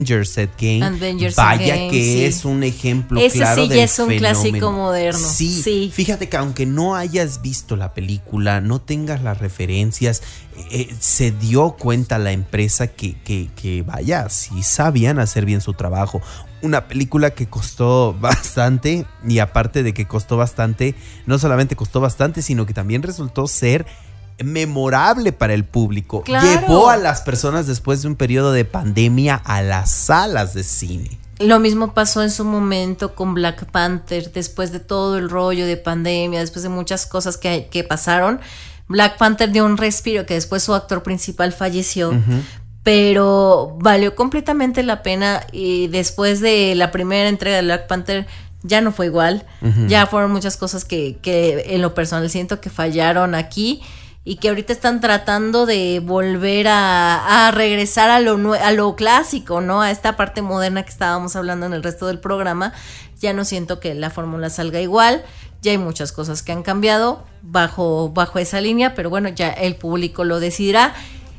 Avengers Vaya Endgame, que sí. es un ejemplo Ese claro sí del ya es un fenómeno. clásico moderno. Sí, fíjate que aunque no hayas visto la película, no tengas las referencias, se dio cuenta la empresa que vaya, sí sabían hacer bien su trabajo. Una película que costó bastante, y aparte de que costó bastante, no solamente costó bastante, sino que también resultó ser memorable para el público. Claro. Llevó a las personas después de un periodo de pandemia a las salas de cine. Lo mismo pasó en su momento con Black Panther, después de todo el rollo de pandemia, después de muchas cosas que pasaron. Black Panther dio un respiro, que después su actor principal falleció, pero valió completamente la pena, y después de la primera entrega de Black Panther ya no fue igual. Ya fueron muchas cosas que en lo personal siento que fallaron aquí, y que ahorita están tratando de volver a regresar a lo clásico, ¿no? A esta parte moderna que estábamos hablando en el resto del programa. Ya no siento que la fórmula salga igual. Ya hay muchas cosas que han cambiado bajo esa línea, pero bueno, ya el público lo decidirá.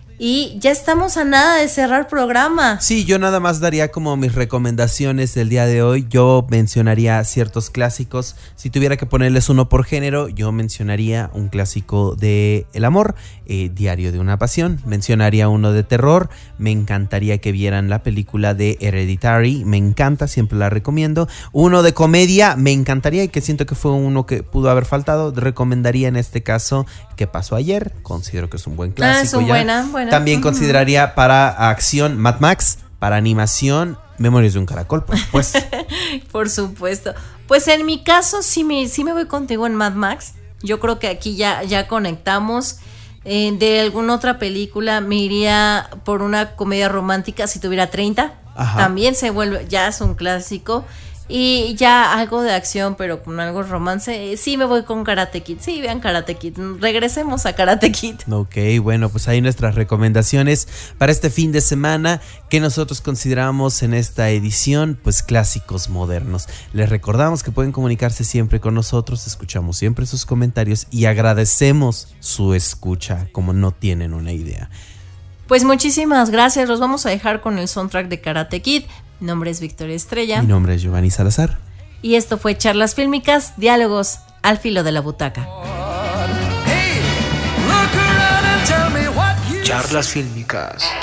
Y ya estamos a nada de cerrar programa. Sí, yo nada más daría como mis recomendaciones del día de hoy. Yo mencionaría ciertos clásicos. Si tuviera que ponerles uno por género, yo mencionaría un clásico de El amor, Diario de una pasión. Mencionaría uno de terror. Me encantaría que vieran la película de Hereditary. Me encanta, siempre la recomiendo. Uno de comedia, me encantaría, y que siento que fue uno que pudo haber faltado. Recomendaría en este caso ¿Qué pasó ayer? Considero que es un buen clásico. Es buena. También consideraría para acción Mad Max, para animación Memorias de un caracol, por supuesto. Por supuesto. Pues en mi caso sí me voy contigo en Mad Max. Yo creo que aquí ya conectamos. De alguna otra película me iría por una comedia romántica si tuviera 30. Ajá. También ya es un clásico. Y ya algo de acción, pero con algo de romance, sí me voy con Karate Kid. Sí, vean Karate Kid. Regresemos a Karate Kid. Ok, bueno, pues ahí nuestras recomendaciones para este fin de semana que nosotros consideramos en esta edición, pues clásicos modernos. Les recordamos que pueden comunicarse siempre con nosotros, escuchamos siempre sus comentarios y agradecemos su escucha, como no tienen una idea. Pues muchísimas gracias, los vamos a dejar con el soundtrack de Karate Kid. Mi nombre es Victoria Estrella. Mi nombre es Giovanni Salazar. Y esto fue Charlas Fílmicas, diálogos al filo de la butaca. Charlas Fílmicas.